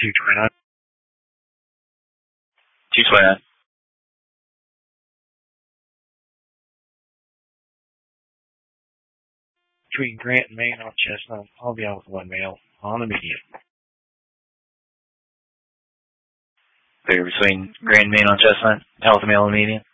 229. 229. Between Grant and Main on Chestnut. I'll be out with one male on the median. Clear between Grand and Main on Chestnut. Alpha male on the median.